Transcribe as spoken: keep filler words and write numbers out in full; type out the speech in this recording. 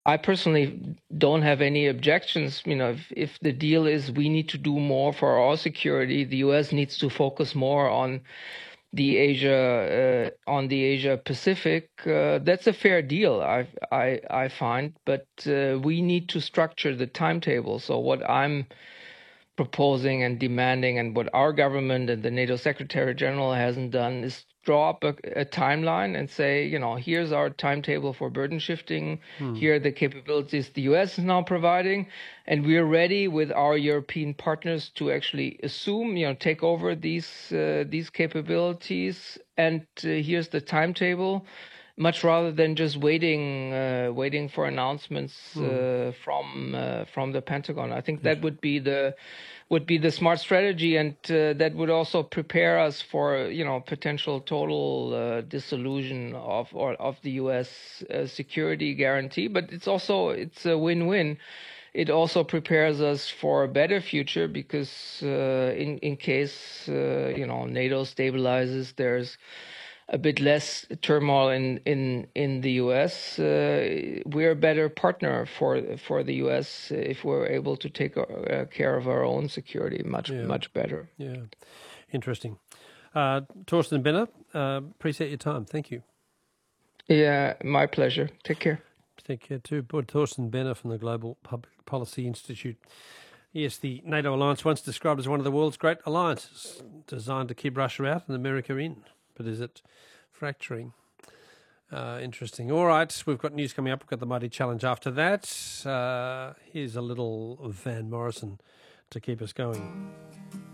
I personally don't have any objections. You know, if, if the deal is we need to do more for our security, the U S needs to focus more on the Asia uh, on the Asia Pacific. Uh, that's a fair deal, I I I find, but uh, we need to structure the timetable. So what I'm proposing and demanding, and what our government and the NATO Secretary General hasn't done, is draw up a, a timeline and say, you know, here's our timetable for burden shifting. Hmm. Here are the capabilities the U S is now providing, and we're ready with our European partners to actually assume, you know, take over these uh, these capabilities. And uh, here's the timetable. Much rather than just waiting, uh, waiting for announcements Hmm. uh, from uh, from the Pentagon. I think that would be the would be the smart strategy, and uh, that would also prepare us for, you know, potential total uh, dissolution of or of the U S uh, security guarantee. But it's also it's a win-win. It also prepares us for a better future because uh, in in case uh, you know, NATO stabilizes, there's a bit less turmoil in in in the U S. Uh, we're a better partner for for the U S if we're able to take uh, care of our own security much Yeah. much better. Yeah. Interesting. Uh, Torsten Benner, uh, appreciate your time. Thank you. Yeah, my pleasure. Take care. Take care too. Torsten Benner from the Global Public Policy Institute. Yes, the NATO alliance, once described as one of the world's great alliances, designed to keep Russia out and America in. But is it fracturing? Uh, interesting. All right, we've got news coming up. We've got the Mighty Challenge after that. Uh, here's a little Van Morrison to keep us going.